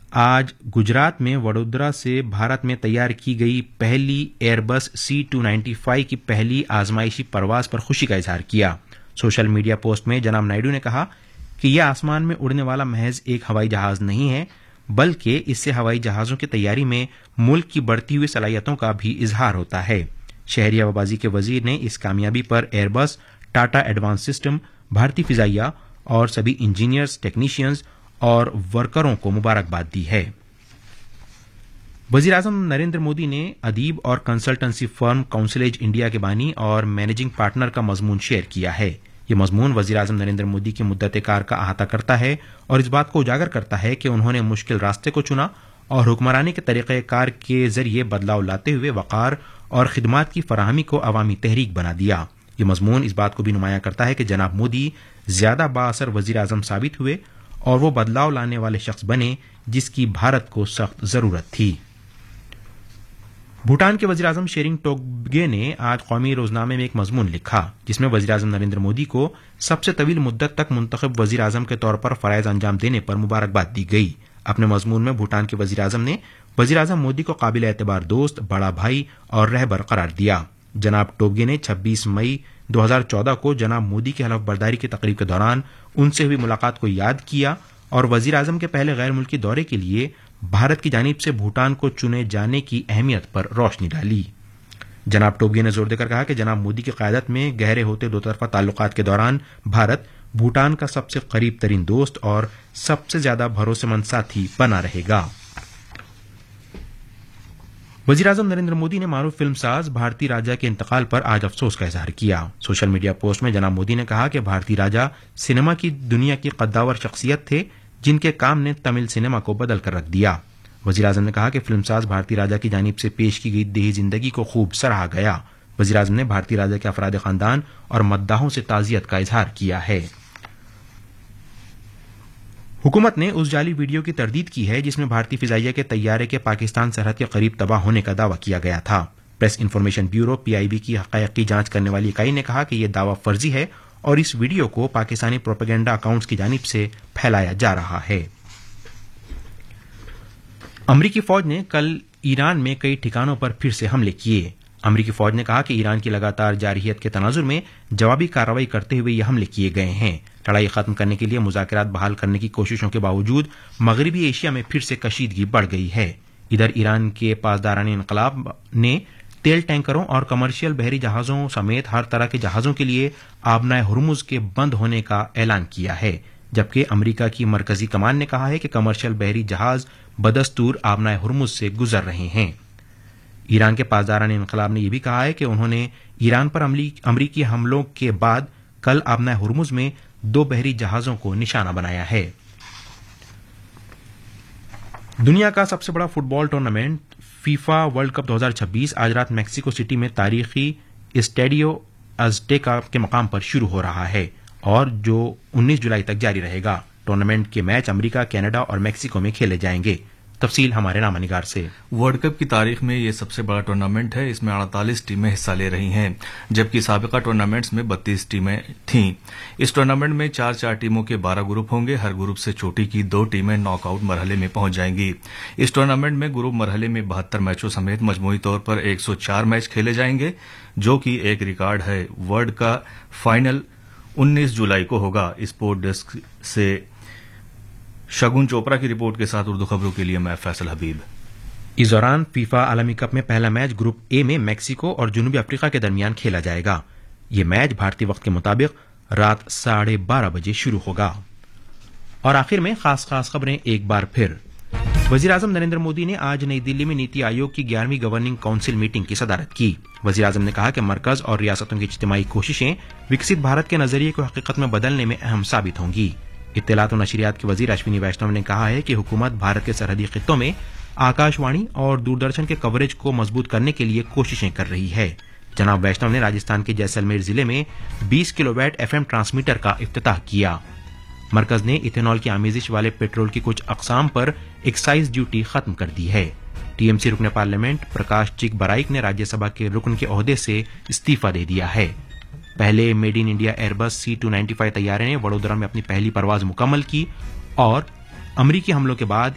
آج گجرات میں وڈودرا سے بھارت میں تیار کی گئی پہلی ایئر بس C-295 کی پہلی آزمائشی پرواز پر خوشی کا اظہار کیا۔ سوشل میڈیا پوسٹ میں جناب نائیڈو نے کہا کہ یہ آسمان میں اڑنے والا محض ایک ہوائی جہاز نہیں ہے، بلکہ اس سے ہوائی جہازوں کی تیاری میں ملک کی بڑھتی ہوئی صلاحیتوں کا بھی اظہار ہوتا ہے۔ شہری ہوابازی کے وزیر نے اس کامیابی پر ایئر بس، ٹاٹا ایڈوانس سسٹم، بھارتی فضائیہ اور سبھی انجینئرز، ٹیکنیشینز اور ورکروں کو مبارکباد دی ہے۔ وزیر اعظم نریندر مودی نے ادیب اور کنسلٹنسی فرم کونسل ایج انڈیا کے بانی اور مینیجنگ پارٹنر کا مضمون شیئر کیا ہے۔ یہ مضمون وزیر اعظم نریندر مودی کی مدت کار کا احاطہ کرتا ہے اور اس بات کو اجاگر کرتا ہے کہ انہوں نے مشکل راستے کو چنا اور حکمرانی کے طریقہ کار کے ذریعے بدلاؤ لاتے ہوئے وقار اور خدمات کی فراہمی کو عوامی تحریک بنا دیا۔ یہ مضمون اس بات کو بھی نمایاں کرتا ہے کہ جناب مودی زیادہ بااثر وزیر اعظم ثابت ہوئے اور وہ بدلاؤ لانے والے شخص بنے جس کی بھارت کو سخت ضرورت تھی۔ بھوٹان کے وزیر اعظم شیرنگ ٹوبگے نے آج قومی روزنامے میں ایک مضمون لکھا جس میں وزیر اعظم نریندر مودی کو سب سے طویل مدت تک منتخب وزیر اعظم کے طور پر فرائض انجام دینے پر مبارکباد دی گئی۔ اپنے مضمون میں بھوٹان کے وزیر اعظم نے وزیر اعظم مودی کو قابل اعتبار دوست، بڑا بھائی اور رہبر قرار دیا۔ جناب ٹوبگے نے 26 مئی 2014 کو جناب مودی کی حلف برداری کی تقریب کے دوران ان سے ہوئی ملاقات کو یاد کیا اور وزیر اعظم کے پہلے غیر ملکی دورے کے لیے بھارت کی جانب سے بھوٹان کو چنے جانے کی اہمیت پر روشنی ڈالی۔ جناب ٹوبگے نے زور دے کر کہا کہ جناب مودی کی قیادت میں گہرے ہوتے دو طرفہ تعلقات کے دوران بھارت بھوٹان کا سب سے قریب ترین دوست اور سب سے زیادہ بھروسے مند ساتھی بنا رہے گا۔ وزیر اعظم نریندر مودی نے معروف فلم ساز بھارتی راجہ کے انتقال پر آج افسوس کا اظہار کیا۔ سوشل میڈیا پوسٹ میں جناب مودی نے کہا کہ بھارتی راجہ سینما کی دنیا کی قداور شخصیت تھے جن کے کام نے تمل سینما کو بدل کر رکھ دیا۔ وزیر اعظم نے کہا کہ فلم ساز بھارتی راجہ کی جانب سے پیش کی گئی دیہی زندگی کو خوب سراہا گیا۔ وزیر اعظم نے بھارتی راجہ کے افراد خاندان اور مداحوں سے تعزیت کا اظہار کیا ہے۔ حکومت نے اس جعلی ویڈیو کی تردید کی ہے جس میں بھارتی فضائیہ کے طیارے کے پاکستان سرحد کے قریب تباہ ہونے کا دعویٰ کیا گیا تھا۔ پریس انفارمیشن بیورو PIB کی حقائق کی جانچ کرنے والی اکائی نے کہا کہ یہ دعویٰ فرضی ہے اور اس ویڈیو کو پاکستانی پروپیگنڈا اکاؤنٹس کی جانب سے پھیلایا جا رہا ہے۔ امریکی فوج نے کل ایران میں کئی ٹھکانوں پر پھر سے حملے کیے۔ امریکی فوج نے کہا کہ ایران کی لگاتار جارحیت کے تناظر میں جوابی کارروائی کرتے ہوئے یہ حملے کیے گئے ہیں۔ لڑائی ختم کرنے کے لیے مذاکرات بحال کرنے کی کوششوں کے باوجود مغربی ایشیا میں پھر سے کشیدگی بڑھ گئی ہے۔ ادھر ایران کے پاسداران انقلاب نے تیل ٹینکروں اور کمرشل بحری جہازوں سمیت ہر طرح کے جہازوں کے لیے آبنائے ہرمز کے بند ہونے کا اعلان کیا ہے، جبکہ امریکہ کی مرکزی کمان نے کہا ہے کہ کمرشل بحری جہاز بدستور آبنائے ہرمز سے گزر رہے ہیں۔ ایران کے پاسداران انقلاب نے یہ بھی کہا ہے کہ انہوں نے ایران پر امریکی حملوں کے بعد کل آبنائے ہرمز میں 2 بحری جہازوں کو نشانہ بنایا ہے۔ دنیا کا سب سے بڑا فٹ بال ٹورنامنٹ فیفا ورلڈ کپ 2026 آج رات میکسیکو سٹی میں تاریخی اسٹیڈیو ازٹیکا کے مقام پر شروع ہو رہا ہے اور جو 19 جولائی تک جاری رہے گا۔ ٹورنامنٹ کے میچ امریکہ، کینیڈا اور میکسیکو میں کھیلے جائیں گے۔ تفصیل ہمارے نامہ نگار سے۔ ورلڈ کپ کی تاریخ میں یہ سب سے بڑا ٹورنامنٹ ہے۔ اس میں 48 ٹیمیں حصہ لے رہی ہیں، جبکہ سابقہ ٹورنامنٹس میں 32 ٹیمیں تھیں۔ اس ٹورنامنٹ میں 4 ٹیموں کے 12 گروپ ہوں گے۔ ہر گروپ سے چوٹی کی 2 ٹیمیں ناک آؤٹ مرحلے میں پہنچ جائیں گی۔ اس ٹورنامنٹ میں گروپ مرحلے میں 72 میچوں سمیت مجموعی طور پر 104 میچ کھیلے جائیں گے، جو کہ ایک ریکارڈ ہے۔ ورلڈ کا فائنل 19 جولائی کو ہوگا۔ اسپورٹ ڈیسک سے شگن چوپڑا کی رپورٹ کے ساتھ اردو خبروں کے لیے میں فیصل حبیب۔ اس دوران فیفا عالمی کپ میں پہلا میچ گروپ اے میں میکسیکو اور جنوبی افریقہ کے درمیان کھیلا جائے گا۔ یہ میچ بھارتی وقت کے مطابق رات 12:30 بجے شروع ہوگا۔ اور آخر میں خاص خبریں ایک بار پھر۔ وزیر اعظم نریندر مودی نے آج نئی دلی میں نیتی آیوگ کی 11ویں گورننگ کونسل میٹنگ کی صدارت کی۔ وزیر اعظم نے کہا کہ مرکز اور ریاستوں کی اجتماعی کوششیں وکست بھارت کے نظریے کو حقیقت میں بدلنے میں اہم ثابت ہوں گی۔ اطلاعات و نشریات کے وزیر اشونی ویشنو نے کہا ہے کہ حکومت بھارت کے سرحدی خطوں میں آکاش وانی اور دوردرشن کے کوریج کو مضبوط کرنے کے لیے کوششیں کر رہی ہے۔ جناب ویشنو نے راجستھان کے جیسلمیر ضلع میں 20 کلو واٹ FM ٹرانسمیٹر کا افتتاح کیا۔ مرکز نے ایتھنول کی آمیزش والے پیٹرول کی کچھ اقسام پر ایکسائز ڈیوٹی ختم کر دی ہے۔ TMC رکن پارلیمنٹ پرکاش چک برائک نے راجیہ سبھا کے رکن کے عہدے سے استعفی دے دیا ہے۔ پہلے میڈ ان انڈیا ایئر بس C-295 طیارے نے وڈودرا میں اپنی پہلی پرواز مکمل کی اور امریکی حملوں کے بعد